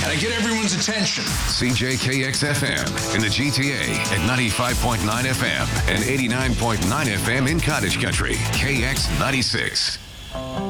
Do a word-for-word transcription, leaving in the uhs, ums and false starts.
Gotta get everyone's attention. C J K X F M in the G T A at ninety-five point nine F M and eighty-nine point nine F M in Cottage Country. K X ninety-six.